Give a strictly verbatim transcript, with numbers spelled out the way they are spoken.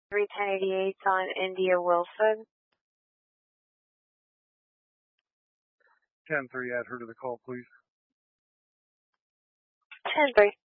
three ten eighty-eight on India Wilson. ten three, add her to the call, please. ten three.